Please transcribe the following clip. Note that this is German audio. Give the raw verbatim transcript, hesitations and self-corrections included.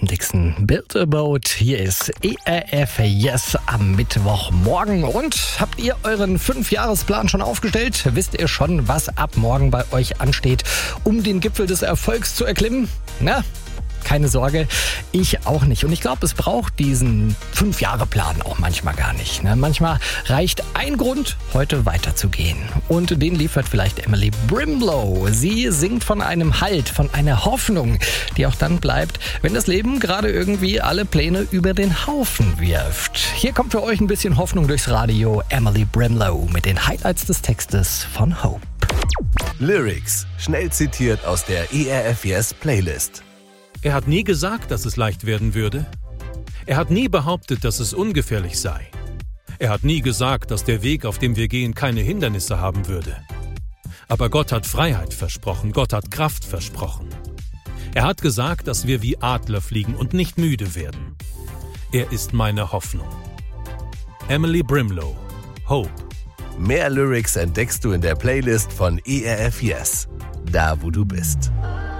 vom Dixon Build a Boat. Hier ist E R F Yes am Mittwochmorgen. Und habt ihr euren Fünfjahresplan schon aufgestellt? Wisst ihr schon, was ab morgen bei euch ansteht, um den Gipfel des Erfolgs zu erklimmen? Na? Keine Sorge, ich auch nicht. Und ich glaube, es braucht diesen Fünf-Jahre-Plan auch manchmal gar nicht. Ne? Manchmal reicht ein Grund, heute weiterzugehen. Und den liefert vielleicht Emily Brimlow. Sie singt von einem Halt, von einer Hoffnung, die auch dann bleibt, wenn das Leben gerade irgendwie alle Pläne über den Haufen wirft. Hier kommt für euch ein bisschen Hoffnung durchs Radio. Emily Brimlow mit den Highlights des Textes von Hope. Lyrics, schnell zitiert aus der E R F Yes Playlist. Er hat nie gesagt, dass es leicht werden würde. Er hat nie behauptet, dass es ungefährlich sei. Er hat nie gesagt, dass der Weg, auf dem wir gehen, keine Hindernisse haben würde. Aber Gott hat Freiheit versprochen, Gott hat Kraft versprochen. Er hat gesagt, dass wir wie Adler fliegen und nicht müde werden. Er ist meine Hoffnung. Emily Brimlow, Hope. Mehr Lyrics entdeckst du in der Playlist von E R F Yes, da wo du bist.